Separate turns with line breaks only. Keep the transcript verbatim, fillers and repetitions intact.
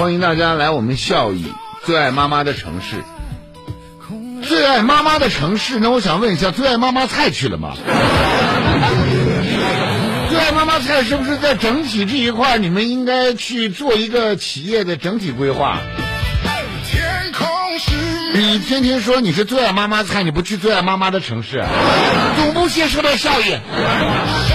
欢迎大家来我们孝义最爱妈妈的城市。最爱妈妈的城市，那我想问一下，最爱妈妈菜去了吗？最爱妈妈菜是不是在整体这一块你们应该去做一个企业的整体规划？你天天说你是最爱妈妈菜，你不去最爱妈妈的城市，总部先说到孝义。